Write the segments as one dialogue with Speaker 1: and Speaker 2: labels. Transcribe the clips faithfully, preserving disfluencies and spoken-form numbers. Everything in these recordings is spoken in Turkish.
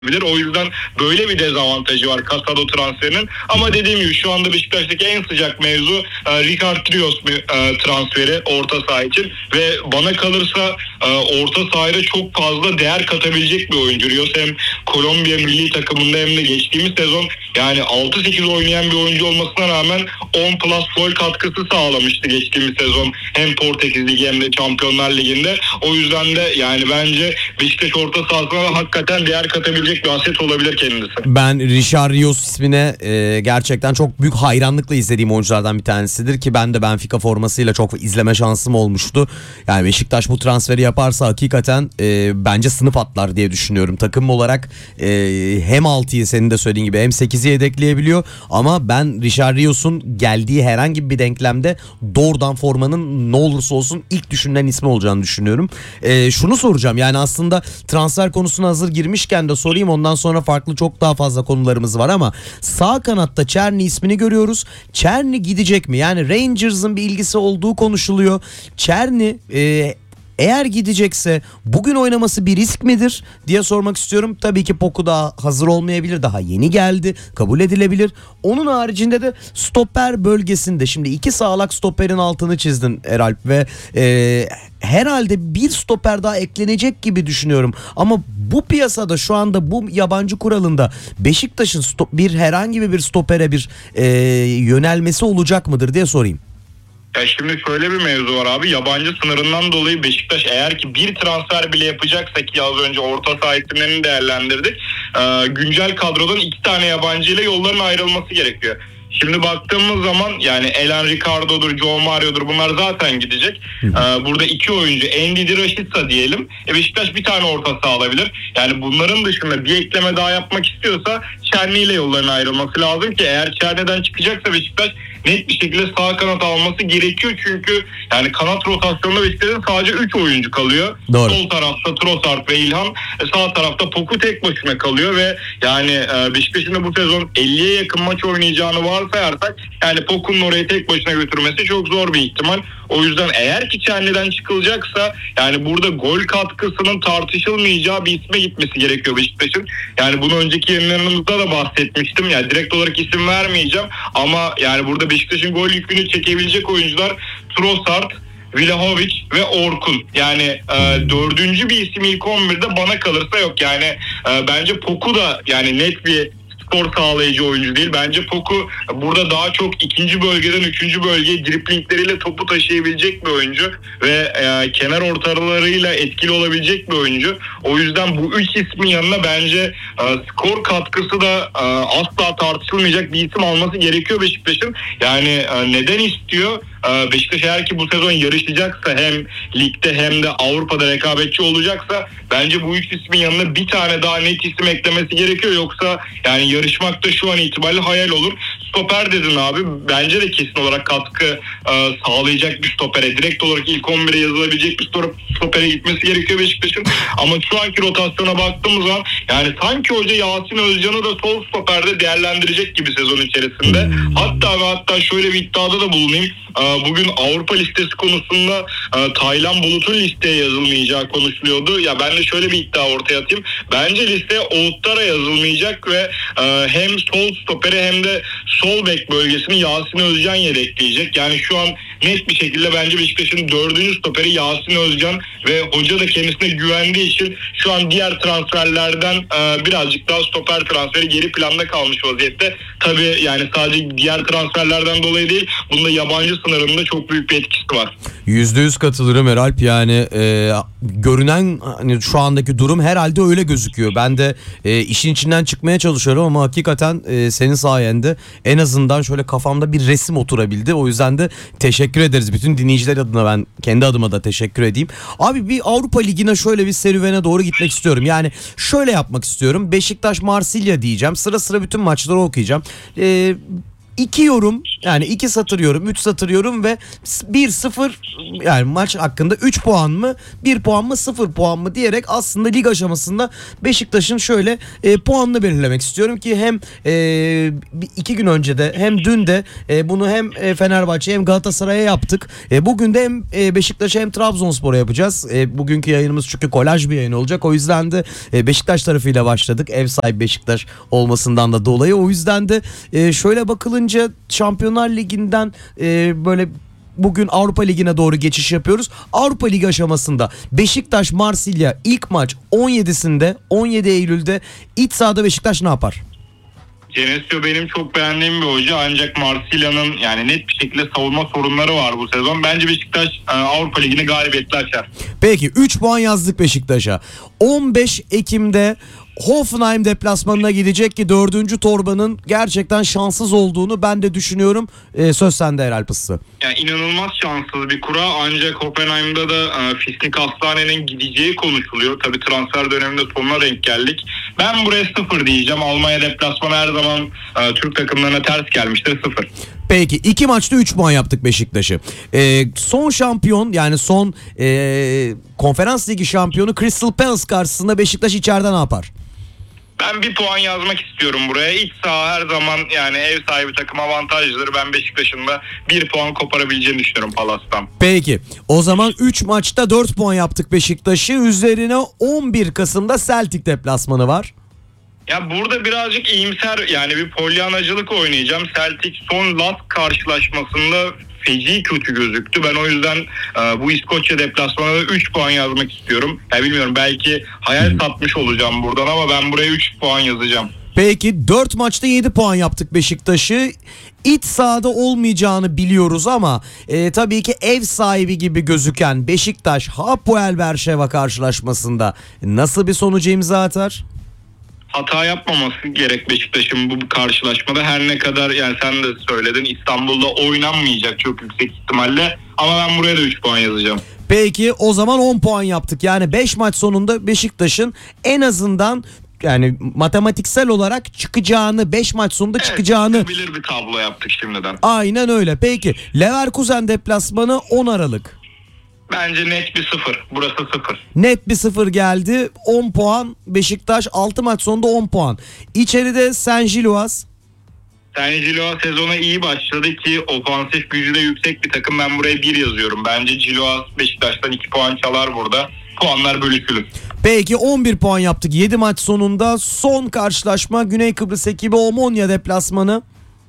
Speaker 1: bilir. O yüzden böyle bir dezavantajı var Casado transferinin. Ama dediğim gibi şu anda Beşiktaş'taki en sıcak mevzu e, Ricardo Rios e, transferi orta saha için ve bana kalırsa e, orta sahaya çok fazla değer katabilecek bir oyuncu. Rios hem Kolombiya milli takımında hem de geçtiğimiz sezon yani altı sekiz oynayan bir oyuncu olmasına rağmen on plus gol katkısı sağlamıştı geçtiğimiz sezon hem Portekiz Ligi hem de Şampiyonlar Ligi'nde. O yüzden de yani bence Beşiktaş orta sahasına hakikaten değer katabilecek bir aset olabilir kendisi.
Speaker 2: Ben Richard Rios ismine e, gerçekten çok büyük hayranlıkla izlediğim oyunculardan bir tanesidir ki ben de Benfica formasıyla çok izleme şansım olmuştu. Yani Beşiktaş bu transferi yaparsa hakikaten e, bence sınıf atlar diye düşünüyorum. Takım olarak e, hem altıyı senin de söylediğin gibi hem sekizi yedekleyebiliyor ama ben Richard Rios'un geldiği herhangi bir denklemde doğrudan formanın ne olursa olsun ilk düşünülen ismi olacağını düşünüyorum. E, şunu soracağım, yani aslında transfer konusuna hazır girmişken de sorayım, ondan sonra farklı çok daha fazla konularımız var ama sağ kanatta Czerny ismini görüyoruz. Czerny gidecek mi? Yani Rangers'ın bir ilgisi olduğu konuşuluyor. Czerny e, eğer gidecekse bugün oynaması bir risk midir diye sormak istiyorum. Tabii ki Poku daha hazır olmayabilir. Daha yeni geldi. Kabul edilebilir. Onun haricinde de stoper bölgesinde şimdi iki sağlak stoperin altını çizdin Eralp ve e, herhalde bir stoper daha eklenecek gibi düşünüyorum. Ama bu piyasada şu anda bu yabancı kuralında Beşiktaş'ın stop, bir herhangi bir stopere bir e, yönelmesi olacak mıdır diye sorayım.
Speaker 1: Ya şimdi şöyle bir mevzu var abi. Yabancı sınırından dolayı Beşiktaş eğer ki bir transfer bile yapacaksa ki az önce orta saha isimlerini değerlendirdik. E, güncel kadrodan iki tane yabancı ile yolların ayrılması gerekiyor. Şimdi baktığımız zaman yani Elan Ricardo'dur, Joe Mario'dur, bunlar zaten gidecek. Ee, burada iki oyuncu Ndidi Rashica diyelim. E Beşiktaş bir tane orta saha alabilir. Yani bunların dışında bir ekleme daha yapmak istiyorsa Czerny ile yolların ayrılması lazım ki eğer Czerny'den çıkacaksa Beşiktaş net bir şekilde sağ kanat alması gerekiyor. Çünkü yani kanat rotasyonunda Beşiktaş'ın sadece üç oyuncu kalıyor.
Speaker 2: Doğru.
Speaker 1: Sol tarafta Trossard ve İlhan, sağ tarafta Poku tek başına kalıyor ve yani Beşiktaş'ın da bu sezon elliye yakın maç oynayacağını varsayarsak yani Poku'nun oraya tek başına götürmesi çok zor bir ihtimal. O yüzden eğer ki Czerny'den çıkılacaksa yani burada gol katkısının tartışılmayacağı bir isme gitmesi gerekiyor Beşiktaş'ın. Yani bunu önceki yayınlarımızda da bahsetmiştim. Yani direkt olarak isim vermeyeceğim ama yani burada Beşiktaş'ın gol yükünü çekebilecek oyuncular Trossard, Vlahovic ve Orkun. Yani e, dördüncü bir isim ilk on birde bana kalırsa yok. Yani e, bence Poku da yani net bir skor sağlayıcı oyuncu değil. Bence Poku burada daha çok ikinci bölgeden üçüncü bölgeye driplingleriyle topu taşıyabilecek bir oyuncu ve e, kenar ortalarıyla etkili olabilecek bir oyuncu. O yüzden bu üç ismin yanına bence e, skor katkısı da e, asla tartışılmayacak bir isim alması gerekiyor Beşiktaş'ın. Yani e, neden istiyor? Beşiktaş eğer ki bu sezon yarışacaksa hem ligde hem de Avrupa'da rekabetçi olacaksa bence bu üç ismin yanına bir tane daha net isim eklemesi gerekiyor. Yoksa yani yarışmak da şu an itibariyle hayal olur. Stoper dedin abi. Bence de kesin olarak katkı e, sağlayacak bir stopere, direkt olarak ilk on bire yazılabilecek bir stopere gitmesi gerekiyor Beşiktaş'ın. Ama şu anki rotasyona baktığımız zaman yani sanki hoca Yasin Özcan'ı da sol stoperde değerlendirecek gibi sezon içerisinde. Hatta ve hatta şöyle bir iddiada da bulunayım. Bugün Avrupa listesi konusunda Taylan Bulut'un listeye yazılmayacağı konuşuluyordu. Ya ben de şöyle bir iddia ortaya atayım. Bence listeye Oğutlar'a yazılmayacak ve hem sol stopere hem de sol bek bölgesini Yasin Özcan yedekleyecek. Yani şu an net bir şekilde bence Beşiktaş'ın dördüncü stoperi Yasin Özcan ve hoca da kendisine güvendiği için şu an diğer transferlerden birazcık daha stoper transferi geri planda kalmış vaziyette. Tabii yani sadece diğer transferlerden dolayı değil, bunda yabancı sınırında çok büyük bir etkisi var.
Speaker 2: yüzde yüz katılırım Eralp, yani e, görünen hani şu andaki durum herhalde öyle gözüküyor. Ben de e, işin içinden çıkmaya çalışıyorum ama hakikaten e, senin sayende en azından şöyle kafamda bir resim oturabildi. O yüzden de teşekkür ederiz. Bütün dinleyiciler adına ben kendi adıma da teşekkür edeyim. Abi bir Avrupa Ligi'ne şöyle bir serüvene doğru gitmek istiyorum. Yani şöyle yapmak istiyorum. Beşiktaş Marsilya diyeceğim. Sıra sıra bütün maçları okuyacağım. Eee iki yorum, yani iki satır yorum, üç satır yorum ve bir sıfır, yani maç hakkında üç puan mı, bir puan mı, sıfır puan mı diyerek aslında lig aşamasında Beşiktaş'ın şöyle e, puanını belirlemek istiyorum ki hem e, iki gün önce de hem dün de e, bunu hem e, Fenerbahçe hem Galatasaray'a yaptık. E, bugün de hem e, Beşiktaş'a hem Trabzonspor'a yapacağız. E, bugünkü yayınımız çünkü kolaj bir yayın olacak. O yüzden de e, Beşiktaş tarafıyla başladık. Ev sahibi Beşiktaş olmasından da dolayı. O yüzden de e, şöyle bakılınca Şampiyonlar Ligi'nden e, böyle bugün Avrupa Ligi'ne doğru geçiş yapıyoruz. Avrupa Ligi aşamasında Beşiktaş Marsilya ilk maç on yedisinde on yedi Eylül'de iç sahada Beşiktaş ne yapar?
Speaker 1: Genesio benim çok beğendiğim bir hoca, ancak Marsilya'nın yani net bir şekilde savunma sorunları var bu sezon. Bence Beşiktaş e, Avrupa Ligi'ni galibiyetle açar.
Speaker 2: Peki üç puan yazdık Beşiktaş'a. on beş Ekim'de Hoffenheim deplasmanına gidecek ki dördüncü torbanın gerçekten şanssız olduğunu ben de düşünüyorum. Ee, söz sende Eralp Issı.
Speaker 1: Yani inanılmaz şanssız bir kura, ancak Hoffenheim'da da e, Fisnik Hastane'nin gideceği konuşuluyor. Tabii transfer döneminde sonuna denk geldik. Ben buraya sıfır diyeceğim. Almanya deplasmanı her zaman e, Türk takımlarına ters gelmiştir, sıfır.
Speaker 2: Peki iki maçta üç puan yaptık Beşiktaş'ı. Ee, son şampiyon, yani son e, konferans ligi şampiyonu Crystal Palace karşısında Beşiktaş içeride ne yapar?
Speaker 1: Ben bir puan yazmak istiyorum buraya. İç saha her zaman yani ev sahibi takım avantajlıdır. Ben Beşiktaş'ın da bir puan koparabileceğini düşünüyorum Palas'tan.
Speaker 2: Peki o zaman üç maçta dört puan yaptık Beşiktaş'ı. Üzerine on bir Kasım'da Celtic deplasmanı var.
Speaker 1: Ya burada birazcık iyimser, yani bir polyanacılık oynayacağım. Celtic son Lask karşılaşmasında feci kötü gözüktü. Ben o yüzden e, bu İskoçya deplasmanına üç puan yazmak istiyorum. Ya bilmiyorum, belki hayal satmış olacağım buradan ama ben buraya üç puan yazacağım.
Speaker 2: Peki dört maçta yedi puan yaptık Beşiktaş'ı. İç sahada olmayacağını biliyoruz ama e, tabii ki ev sahibi gibi gözüken Beşiktaş Hapoel Berşeva karşılaşmasında nasıl bir sonuca imza atar?
Speaker 1: Hata yapmaması gerek Beşiktaş'ın bu karşılaşmada. Her ne kadar yani sen de söyledin, İstanbul'da oynanmayacak çok yüksek ihtimalle, ama ben buraya da üç puan yazacağım.
Speaker 2: Peki o zaman on puan yaptık. Yani beş maç sonunda Beşiktaş'ın en azından yani matematiksel olarak çıkacağını, beş maç sonunda
Speaker 1: Evet,
Speaker 2: çıkacağını.
Speaker 1: Bilir bir tablo yaptık şimdiden.
Speaker 2: Aynen öyle. Peki Leverkusen deplasmanı on Aralık.
Speaker 1: Bence net bir sıfır. Burası sıfır.
Speaker 2: Net bir sıfır geldi. on puan. Beşiktaş altı maç sonunda on puan. İçeride Saint-Gilloise.
Speaker 1: Saint-Gilloise sezona iyi başladı ki ofansif gücü de yüksek bir takım. Ben buraya bir yazıyorum. Bence Gilloise Beşiktaş'tan iki puan çalar burada. Puanlar bölüşülür.
Speaker 2: Peki on bir puan yaptık yedi maç sonunda. Son karşılaşma Güney Kıbrıs ekibi Omonia deplasmanı.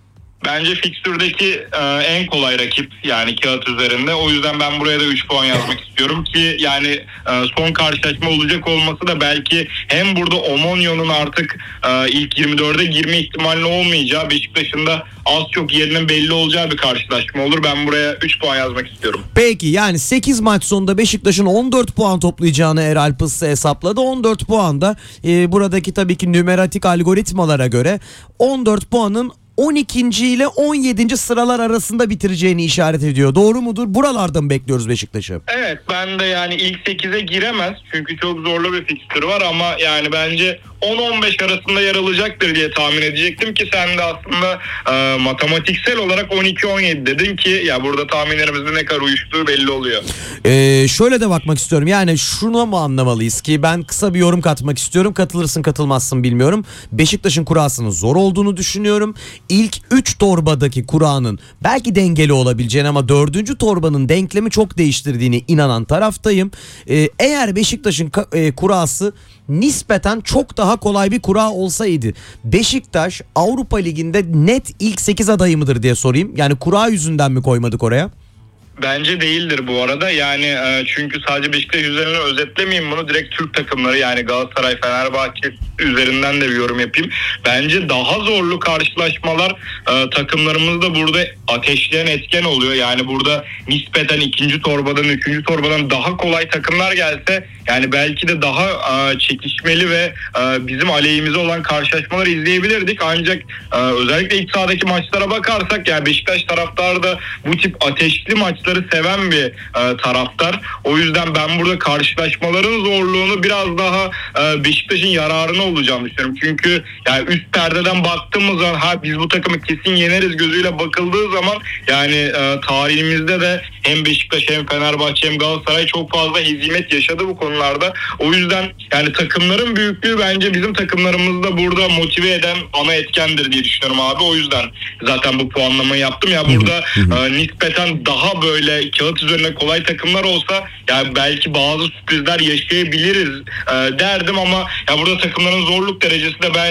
Speaker 1: Bence fikstürdeki e, en kolay rakip, yani kağıt üzerinde. O yüzden ben buraya da üç puan yazmak istiyorum ki yani e, son karşılaşma olacak olması da belki hem burada Omonia'nın artık e, ilk yirmi dörde girme ihtimalinin olmayacağı, Beşiktaş'ın da az çok yerinin belli olacağı bir karşılaşma olur. Ben buraya üç puan yazmak istiyorum.
Speaker 2: Peki yani sekiz maç sonunda Beşiktaş'ın on dört puan toplayacağını Eralp Issı hesapladı. on dört puan da e, buradaki tabii ki numeratik algoritmalara göre on dört puanın on ikinci ile on yedinci sıralar arasında bitireceğini işaret ediyor. Doğru mudur? Buralardan bekliyoruz Beşiktaş'ı.
Speaker 1: Evet, ben de yani ilk sekize giremez çünkü çok zorlu bir fikstür var, ama yani bence on on beş arasında yer alacaktır diye tahmin edecektim ki sen de aslında e, matematiksel olarak on iki on yedi dedin ki ya burada tahminlerimizde ne kadar uyuştuğu belli oluyor.
Speaker 2: Ee, şöyle de bakmak istiyorum, yani şunu mu anlamalıyız ki ben kısa bir yorum katmak istiyorum, katılırsın katılmazsın bilmiyorum. Beşiktaş'ın kurasının zor olduğunu düşünüyorum. İlk üç torbadaki kuranın belki dengeli olabileceğini ama dördüncü torbanın denklemi çok değiştirdiğine inanan taraftayım. Ee, eğer Beşiktaş'ın ka- e, kurası nispeten çok daha kolay bir kura olsaydı Beşiktaş Avrupa Ligi'nde net ilk sekiz adayı mıdır diye sorayım. Yani kura yüzünden mi koymadık oraya?
Speaker 1: Bence değildir bu arada. Yani e, çünkü sadece Beşiktaş üzerinden özetlemeyeyim bunu. Direkt Türk takımları yani Galatasaray, Fenerbahçe üzerinden de bir yorum yapayım. Bence daha zorlu karşılaşmalar e, takımlarımız da burada ateşleyen etken oluyor. Yani burada nispeten ikinci torbadan, üçüncü torbadan daha kolay takımlar gelse yani belki de daha e, çekişmeli ve e, bizim aleyhimize olan karşılaşmalar izleyebilirdik. Ancak e, özellikle iç sahadaki maçlara bakarsak yani Beşiktaş taraftarı da bu tip ateşli maç maçları seven bir e, taraftar. O yüzden ben burada karşılaşmaların zorluğunu biraz daha e, Beşiktaş'ın yararına olacağını düşünüyorum. Çünkü yani üst perdeden baktığımız zaman ha biz bu takımı kesin yeneriz gözüyle bakıldığı zaman yani e, tarihimizde de hem Beşiktaş hem Fenerbahçe hem Galatasaray çok fazla hezimet yaşadı bu konularda. O yüzden yani takımların büyüklüğü bence bizim takımlarımızda burada motive eden ana etkendir diye düşünüyorum abi. O yüzden zaten bu puanlamayı yaptım. Ya burada e, nispeten daha böyle kağıt üzerine kolay takımlar olsa yani belki bazı sürprizler yaşayabiliriz e, derdim ama ya burada takımların zorluk derecesi de ben